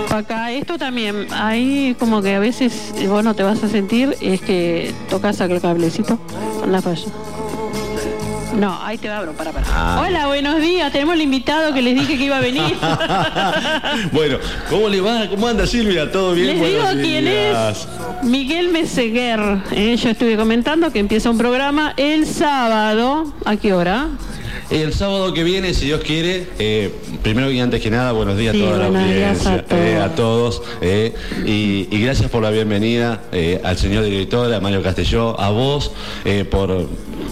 acá. Esto también, ahí como que a veces vos no te vas a sentir, es que tocas aquel cablecito con la falla. No, ahí te abro, para. Hola, buenos días, tenemos el invitado que les dije que iba a venir. Bueno, ¿cómo le va? ¿Cómo anda Silvia? ¿Todo bien? Les digo quién es. Miguel Meseguer. Yo estuve comentando que empieza un programa el sábado. ¿A qué hora? El sábado que viene, si Dios quiere, primero y antes que nada, buenos días a toda la audiencia, a todos, y gracias por la bienvenida al señor director, a Mario Castelló, a vos, por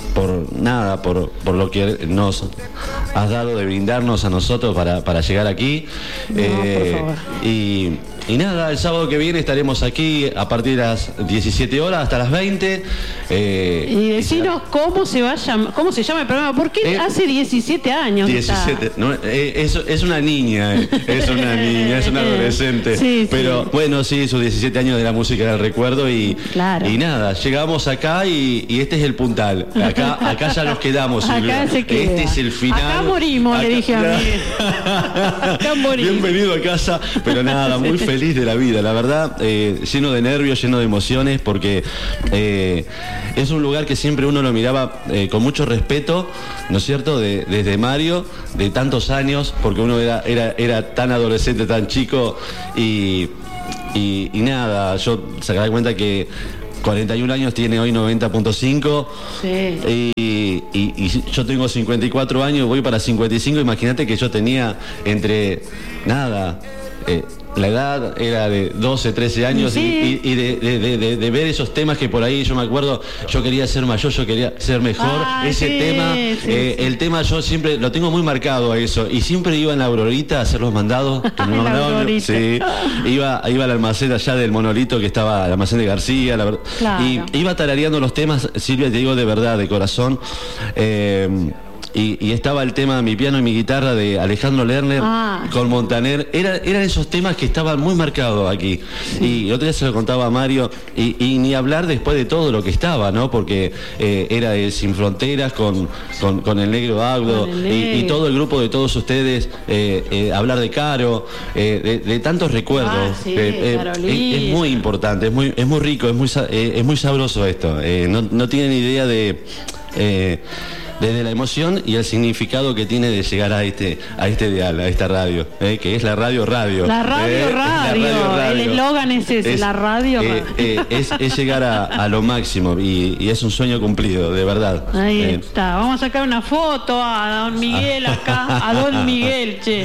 lo que nos has dado de brindarnos a nosotros para llegar aquí. No, por favor. Y nada, el sábado que viene estaremos aquí a partir de las 17 horas hasta las 20. Y decinos cómo se llama el programa, porque hace 17 años. 17, no, es una niña, es una adolescente. Sí, pero sí. Bueno, sí, sus 17 años de la música del recuerdo y nada, llegamos acá y este es el puntal. Acá ya nos quedamos. Acá se queda. Este es el final. Acá morimos, le dije a mí. Acá morimos. Bienvenido a casa, pero nada, muy feliz de la vida, la verdad, lleno de nervios, lleno de emociones, porque es un lugar que siempre uno lo miraba con mucho respeto, ¿no es cierto? Desde Mario, de tantos años, porque uno era tan adolescente, tan chico, y nada, yo se da cuenta que 41 años tiene hoy 90.5. Sí. Y yo tengo 54 años, voy para 55, imagínate que yo tenía la edad era de 12, 13 años. Sí. y de ver esos temas que por ahí yo me acuerdo, yo quería ser mayor, yo quería ser mejor. Ese tema, el tema yo siempre lo tengo muy marcado a eso, y siempre iba en la Aurorita a hacer los mandados que me mandaban. Sí, iba al almacén allá del Monolito, que estaba el almacén de García, claro. Y iba tarareando los temas, Silvia, te digo de verdad, de corazón. Y estaba el tema Mi piano y mi guitarra de Alejandro Lerner con Montaner. Eran esos temas que estaban muy marcados aquí. Sí. Y el otro día se lo contaba a Mario, y ni hablar después de todo lo que estaba, ¿no? Porque era de Sin Fronteras con el Negro Agdo y todo el grupo de todos ustedes, hablar de Caro, de tantos recuerdos. Sí, es muy importante, es muy rico, es muy sabroso esto. No tienen idea de... desde la emoción y el significado que tiene de llegar a este dial, a esta radio, que es la radio. La radio. El eslogan es ese, la radio. Es llegar a lo máximo, y es un sueño cumplido, de verdad. Ahí está. Vamos a sacar una foto a don Miguel acá, a don Miguel, che.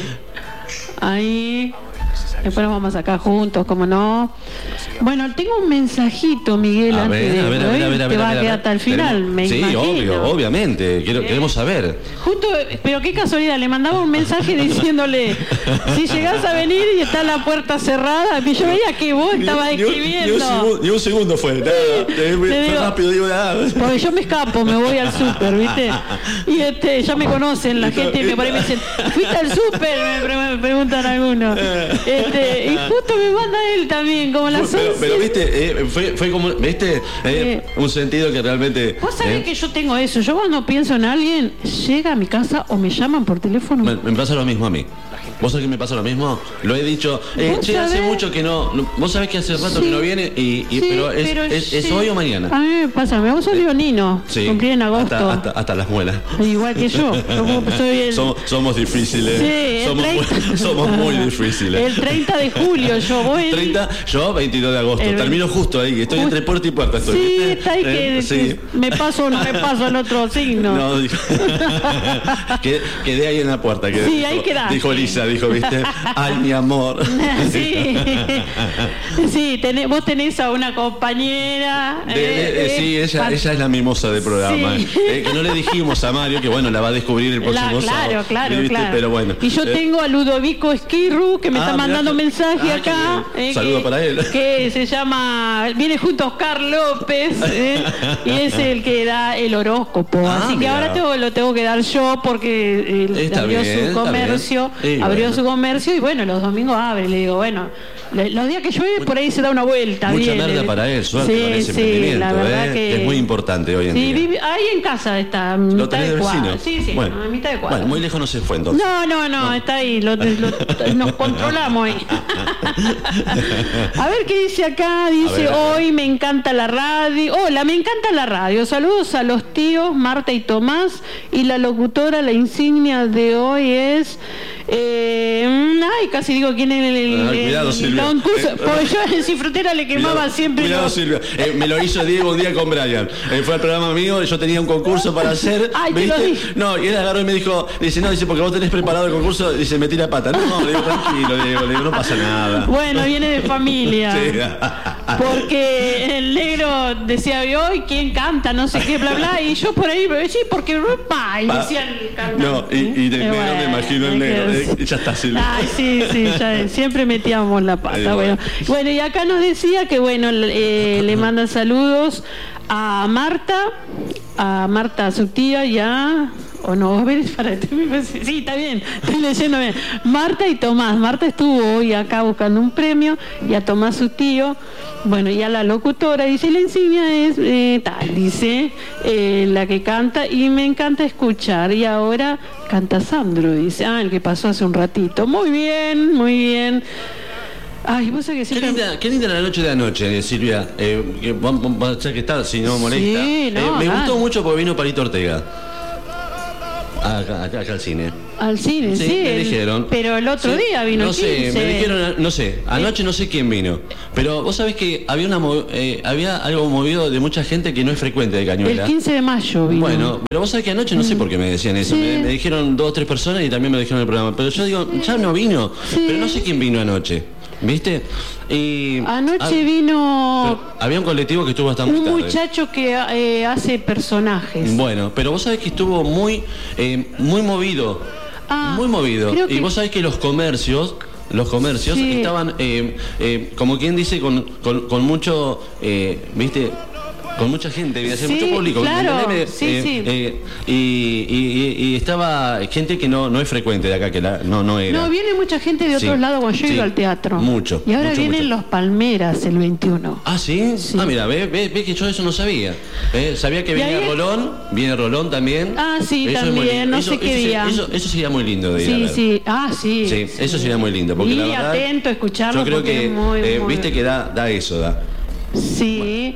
Ahí. Después nos vamos acá juntos, como no. Bueno, tengo un mensajito, Miguel, a ver, te va a quedar hasta el final, me imagino. Sí, obviamente, queremos saber. Justo, pero qué casualidad, le mandaba un mensaje diciéndole, si llegás a venir y está la puerta cerrada, y yo veía que vos estabas escribiendo. Ni un segundo fue, fue rápido, digo, porque yo me escapo, me voy al súper, ¿viste? Y ya me conocen, la gente me dicen, ¿fuiste al súper? Me preguntan algunos. Y justo me manda él también, como las 11. Pero viste, fue como, viste, un sentido que realmente... Vos sabés que yo tengo eso, yo cuando pienso en alguien, llega a mi casa o me llaman por teléfono. Me pasa lo mismo a mí. ¿Vos sabés que me pasa lo mismo? Lo he dicho, hace mucho que no... Vos sabés que hace rato que no viene, pero es hoy o mañana. A mí me pasa, vos sos leonino, cumplí en agosto. Hasta las muelas. Igual que yo. Somos difíciles. Somos muy difíciles. El 30 de julio yo voy. 30, yo 22 de agosto. Termino justo ahí, estoy entre puerta y puerta. Sí, está ahí que me paso o no me paso en otro signo. No, quedé ahí en la puerta. Sí, ahí quedaste. Dijo Lisa, ¿viste? Ay, mi amor. Sí, vos tenés a una compañera. Sí, ella es la mimosa del programa. Sí. Que no le dijimos a Mario, que bueno, la va a descubrir el próximo sábado. Claro. Pero bueno. Y yo tengo a Ludovico Esquirru, que me está mandando un mensaje acá. Saludo para él. Que se llama, viene junto a Oscar López, y es el que da el horóscopo. Así que ahora lo tengo que dar yo, porque él abrió su comercio, y bueno, los domingos abre. Le digo, bueno, Los días que llueve, por ahí se da una vuelta. Mucha merda para él, suerte con ese emprendimiento, la verdad que es muy importante hoy en día. Vive, ahí en casa está, ¿Lo tenés de vecino? Sí, bueno, a mitad de cuadra. Bueno, muy lejos no se fue entonces. No, está ahí, nos controlamos ahí. A ver qué dice acá, dice, hoy me encanta la radio. Hola, me encanta la radio. Saludos a los tíos Marta y Tomás, y la locutora, la insignia de hoy es... casi digo quién es cuidado, Silvia. Porque yo en Cifrutera le quemaba siempre. Cuidado, Silvia. Me lo hizo Diego un día con Brian. Fue al programa mío, yo tenía un concurso para hacer. ¿Viste? No, y él agarró y me dijo, dice, porque vos tenés preparado el concurso, dice, metí la pata. No, le digo, tranquilo, Diego, no pasa nada. Bueno, viene de familia. Sí. Porque el negro decía, hoy quién canta, no sé qué, bla, bla, y yo por ahí, sí, porque y decía el cantante. No, y de negro me imagino el negro. Ya está, Silvia. Ay, sí, ya siempre metíamos la pata. Bueno, y acá nos decía que, le mandan saludos a Marta, su tía, ya... O no, a ver, sí, está bien, estoy leyendo bien. Marta y Tomás. Marta estuvo hoy acá buscando un premio, y a Tomás, su tío. Bueno, y a la locutora, dice, la insignia es dice, la que canta, y me encanta escuchar. Y ahora canta Sandro, dice, el que pasó hace un ratito. Muy bien, muy bien. Ay, vos sabés que siempre... Qué linda la noche de anoche, Silvia. Ya que está, si no molesta. Sí, me gustó mucho porque vino Palito Ortega. Acá al cine. Al cine, sí. Me dijeron. Pero el otro día vino no sé, 15. Me dijeron, no sé, anoche no sé quién vino. Pero vos sabés que había algo movido de mucha gente que no es frecuente de Cañuelas. El 15 de mayo vino. Bueno, pero vos sabés que anoche no sé por qué me decían eso. Sí. Me dijeron 2 o 3 personas y también me lo dijeron en el programa. Pero yo digo, ya no vino. Sí. Pero no sé quién vino anoche. ¿Viste? Y anoche vino había un colectivo que estuvo bastante un tarde. muchacho que hace personajes. Bueno, pero vos sabés que estuvo muy movido. Muy movido. Y vos sabés que los comercios sí. Estaban como quien dice con mucho ¿viste? Con mucha gente, mucho público. Claro, y estaba gente que no es frecuente de acá, que no era. No, viene mucha gente de otros lados cuando yo he ido al teatro. Mucho. Y ahora vienen los Palmeras el 21. ¿Ah, sí? Mira, ve que yo eso no sabía. Sabía que venía Rolón, viene Rolón también. Sí, eso también, no sé qué día. Eso sería muy lindo de ir a ver. Sí. Sí, eso sería muy lindo. Porque la verdad, atento a escucharlo. Yo creo porque que, es muy viste que da eso. Sí,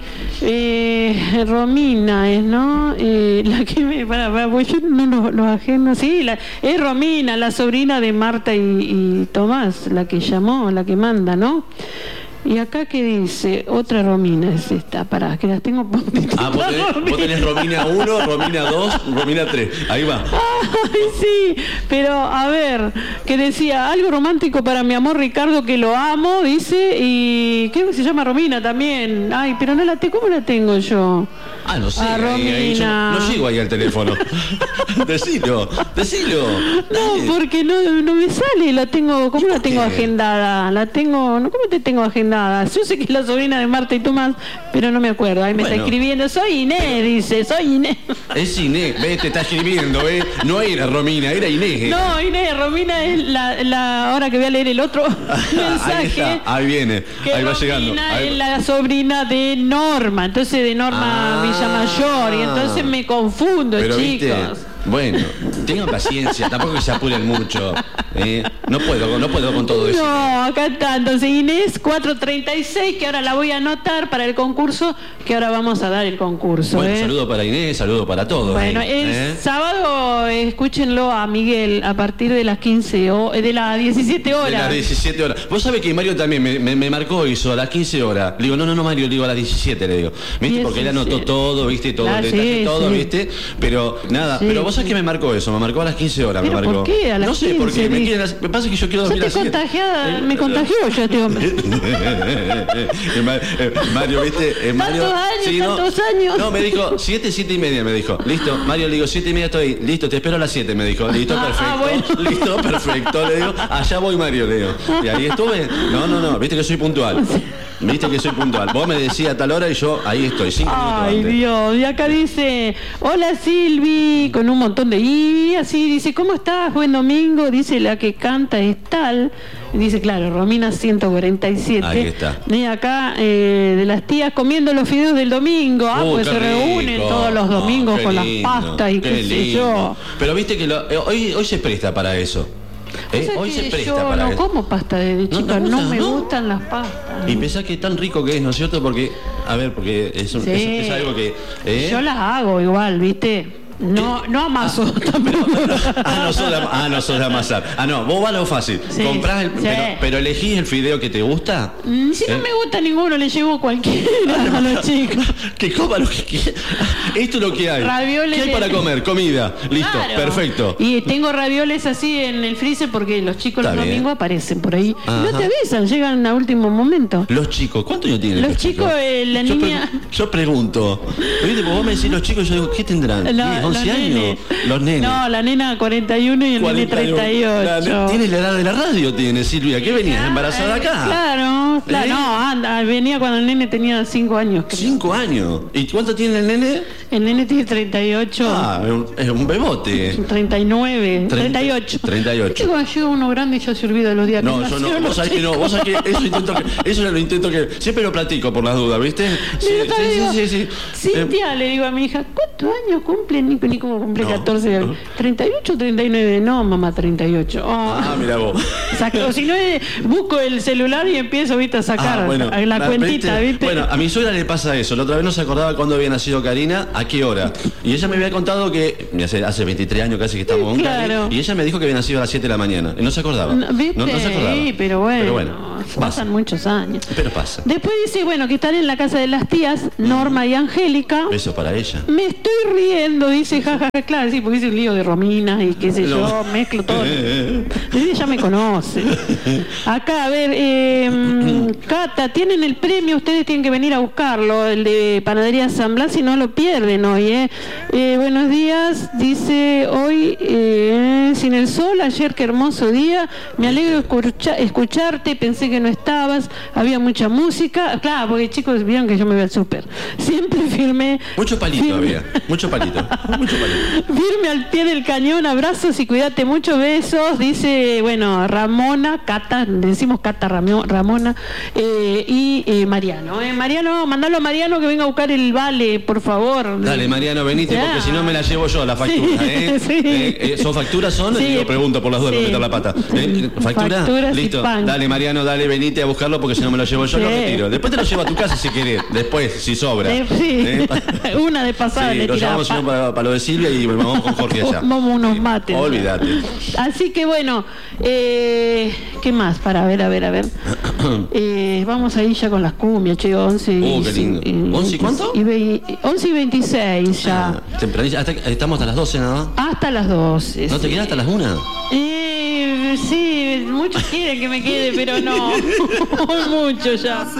Romina es, ¿no? La que me... pues yo no los ajenos... Sí, es Romina, la sobrina de Marta y Tomás, la que llamó, la que manda, ¿no? Y acá que dice, otra Romina es esta, pará, que las tengo... Vos tenés Romina 1, Romina 2, Romina 3, ahí va. Ay, sí, pero a ver, que decía, algo romántico para mi amor Ricardo, que lo amo, dice, y creo que se llama Romina también. Ay, pero no la tengo, ¿cómo la tengo yo? No sé, ahí yo no llego ahí al teléfono. Decilo. No, porque no me sale, la tengo, ¿cómo la tengo agendada? ¿Cómo te tengo agendada? Yo sé que es la sobrina de Marta y Tomás, pero no me acuerdo. Ahí me está escribiendo, soy Inés, dice, soy Inés. Es Inés, te está escribiendo, no era Romina, era Inés. No, Inés, Romina es la ahora que voy a leer el otro mensaje. Ahí viene, ahí va llegando. Romina es la sobrina de Norma, entonces de Norma Villamayor, y entonces me confundo, pero, chicos. ¿Viste? Bueno, tengan paciencia, tampoco que se apuren mucho. No puedo con todo eso. No, acá está. Entonces Inés 436, que ahora la voy a anotar para el concurso, que ahora vamos a dar el concurso. Bueno, saludo para Inés, saludo para todos. Bueno, el sábado, escúchenlo a Miguel a partir de las 15 o de las 17 horas. De las 17 horas. Vos sabés que Mario también me marcó eso, a las 15 horas. Le digo, no, Mario, le digo a las 17, le digo. ¿Viste? Porque él anotó todo, ¿viste? Todo el detalle, todo, ¿viste? Pero nada, pero vos sabés que me marcó eso, me marcó a las 15 horas. ¿Pero me marcó. por qué? A las 15, no sé, porque me pasa que yo quiero dormir a las 7. Me contagió ya este hombre. Mario, ¿viste? Mario, ¿Tantos años? No, me dijo 7 y media, me dijo. Listo, Mario, le digo 7 y media estoy, listo, te espero a las 7, me dijo. Listo, perfecto. Bueno. Listo, perfecto, le digo. Allá voy, Mario, le digo. Y ahí estuve. No, viste que soy puntual. Viste que soy puntual. Vos me decías a tal hora y yo ahí estoy, 5 minutos antes. Ay, Dios. Y acá dice, hola Silvi, con un montón de día, sí, dice, ¿cómo estás? Buen domingo, dice, la que canta es tal. Dice, claro, Romina 147. Ahí está. Y acá, de las tías comiendo los fideos del domingo. Pues se reúnen todos los domingos con las pastas y qué sé yo. Pero viste que hoy se presta para eso. Hoy se presta yo para no eso. como pasta de chica, no me gustan las pastas. Y pensás que tan rico que es, ¿no es cierto? Porque, a ver, porque es algo que... Yo las hago igual, ¿viste? No amaso tampoco. No sos de amasar. No, vos vas a lo fácil. Sí, Comprás sí. pero elegís el fideo que te gusta. Si no me gusta ninguno, le llevo cualquiera a los chicos. Que coma lo que quiera. Esto es lo que hay. Ravioles. ¿Qué hay para comer? Comida. Listo, Claro. perfecto. Y tengo ravioles así en el freezer porque los chicos Está los bien. domingos aparecen por ahí. Ajá. No te avisan, llegan a último momento. Los chicos, ¿cuántos años tienen? Los chicos, la niña... Yo pregunto. ¿Viste? Vos me decís los chicos, yo digo, ¿qué tendrán? No, 10, 11 los años. nenes. Los nenes. No, la nena 41 y el nene 38. Tienes la edad de la radio, tiene Silvia. ¿Qué venías? ¿Embarazada acá? Claro, no, venía cuando el nene tenía 5 años. Creo. 5 años. ¿Y cuánto tiene el nene? El nene tiene 38. Es un bebote. 39, 38. 38. ¿Viste cuando llega uno grande y ya se olvida los días No, que yo nació, no. los Vos sabés que no. chicos? Vos sabés que eso ya lo intento que. Siempre lo platico por las dudas, ¿viste? Sí. Cintia, le digo a mi hija, ¿cuántos años cumple? Ni como cumple No. 14. 38 o 39. No, mamá, 38. Mira vos. O si no, busco el celular y empiezo, ¿viste? A sacar la cuentita, ¿viste? Bueno, a mi suegra le pasa eso. La otra vez no se acordaba cuándo había nacido Karina, a qué hora. Y ella me había contado que hace 23 años casi que estamos con Claro. Cari, y ella me dijo que había nacido a las 7 de la mañana. Y no se acordaba. ¿Viste? No se acordaba. Sí, pero bueno, pasa. pasan muchos años. Pero pasa. Después dice, bueno, que están en la casa de las tías, Norma y Angélica. Beso para ella. Me estoy riendo, dice, jajaja, claro, sí, porque dice un lío de Romina y qué sé yo, mezclo todo. Ella me conoce. Acá, a ver, Cata, tienen el premio, ustedes tienen que venir a buscarlo, el de Panadería San Blas, si no lo pierden hoy, buenos días, dice, hoy, sin el sol, ayer qué hermoso día, me alegro escucharte, pensé que no estabas, había mucha música, claro, porque chicos, vieron que yo me voy al súper, siempre firme. Mucho palito había, mucho palito. Firme al pie del cañón, abrazos y cuídate mucho, besos, dice, bueno, Ramona, Cata, decimos Cata, Ramona, y Mariano. Mariano, mandalo a Mariano que venga a buscar el vale, por favor. Dale, Mariano, venite, porque si no me la llevo yo la factura, ¿Son facturas? Sí. Yo pregunto por las dudas, para meter la pata. ¿Factura? Facturas y Listo. pan. Dale, Mariano, dale, venite a buscarlo porque si no me lo llevo yo, lo retiro. Después te lo llevo a tu casa si querés, después, si sobra. Una de pasada le lo tiraba. llevamos para lo de Silvia y vamos con Jorge allá. Vamos unos mates. Olvídate. Así que bueno, ¿qué más? Para ver. Vamos ahí ya con las cumbias, che, 11 y... qué lindo. ¿11 y cuánto? 11 y 26 ya. Tempranilla, estamos hasta las 12 nada más. Hasta las 12. ¿No te quedas hasta las 1? Sí, muchos quieren que me quede, pero no. Mucho ya.